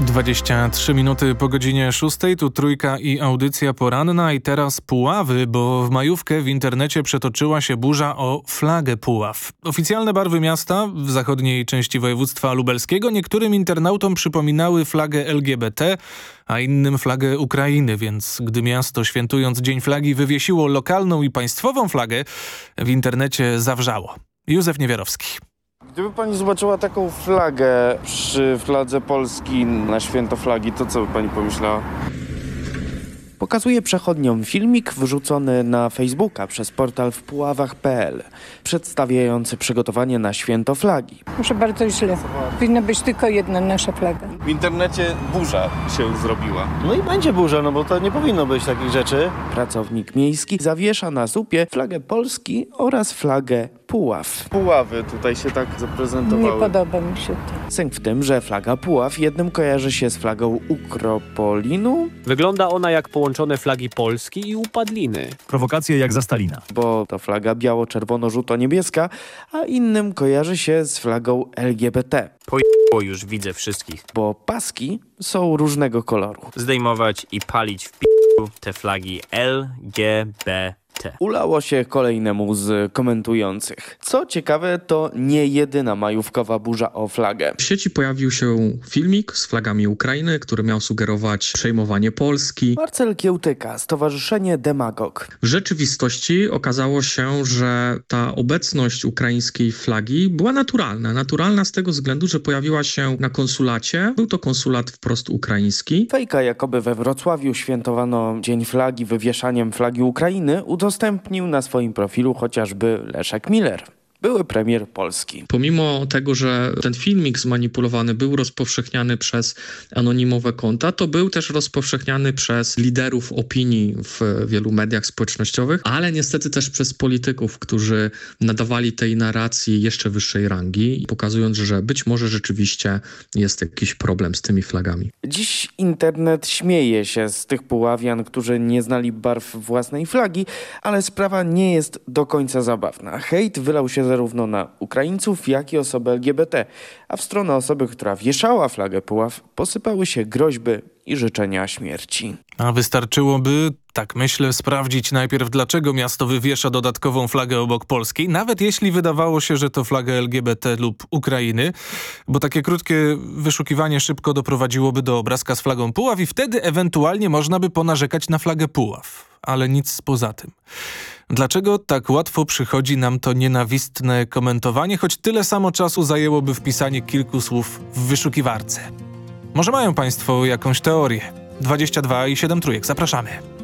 23 minuty po godzinie 6, tu Trójka i audycja poranna i teraz Puławy, bo w majówkę w internecie przetoczyła się burza o flagę Puław. Oficjalne barwy miasta w zachodniej części województwa lubelskiego niektórym internautom przypominały flagę LGBT, a innym flagę Ukrainy, więc gdy miasto świętując Dzień Flagi wywiesiło lokalną i państwową flagę, w internecie zawrzało. Józef Niewiarowski. Gdyby pani zobaczyła taką flagę przy fladze Polski na święto flagi, to co by pani pomyślała? Pokazuje przechodniom filmik wrzucony na Facebooka przez portal wpuławach.pl, przedstawiający przygotowanie na święto flagi. Proszę bardzo, źle. Powinna być tylko jedna nasza flaga. W internecie burza się zrobiła. No i będzie burza, no bo to nie powinno być takich rzeczy. Pracownik miejski zawiesza na słupie flagę Polski oraz flagę Puław. Puławy tutaj się tak zaprezentowały. Nie podoba mi się to. Sęk w tym, że flaga Puław jednym kojarzy się z flagą Ukropolinu, Wygląda ona jak połączone flagi Polski i Upadliny. Prowokacje jak za Stalina. bo to flaga biało-czerwono-żółto-niebieska, a innym kojarzy się z flagą LGBT, Bo już widzę wszystkich. bo paski są różnego koloru. Zdejmować i palić w p***u te flagi LGBT. Ulało się kolejnemu z komentujących. Co ciekawe, to nie jedyna majówkowa burza o flagę. W sieci pojawił się filmik z flagami Ukrainy, który miał sugerować przejmowanie Polski. Marcel Kiełtyka, Stowarzyszenie Demagog. W rzeczywistości okazało się, że ta obecność ukraińskiej flagi była naturalna. Naturalna z tego względu, że pojawiła się na konsulacie. Był to konsulat wprost ukraiński. Fejka, jakoby we Wrocławiu świętowano Dzień Flagi wywieszaniem flagi Ukrainy, udostępnił na swoim profilu chociażby Leszek Miller, były premier Polski. Pomimo tego, że ten filmik zmanipulowany był rozpowszechniany przez anonimowe konta, to był też rozpowszechniany przez liderów opinii w wielu mediach społecznościowych, ale niestety też przez polityków, którzy nadawali tej narracji jeszcze wyższej rangi, pokazując, że być może rzeczywiście jest jakiś problem z tymi flagami. Dziś internet śmieje się z tych Puławian, którzy nie znali barw własnej flagi, ale sprawa nie jest do końca zabawna. Hejt wylał się zarówno na Ukraińców, jak i osoby LGBT, a w stronę osoby, która wieszała flagę Puław, posypały się groźby i życzenia śmierci. A wystarczyłoby, tak myślę, sprawdzić najpierw, dlaczego miasto wywiesza dodatkową flagę obok polskiej, nawet jeśli wydawało się, że to flaga LGBT lub Ukrainy, bo takie krótkie wyszukiwanie szybko doprowadziłoby do obrazka z flagą Puław i wtedy ewentualnie można by ponarzekać na flagę Puław, ale nic poza tym. Dlaczego tak łatwo przychodzi nam to nienawistne komentowanie, choć tyle samo czasu zajęłoby wpisanie kilku słów w wyszukiwarce? Może mają Państwo jakąś teorię? 22 i 7 trójek, zapraszamy.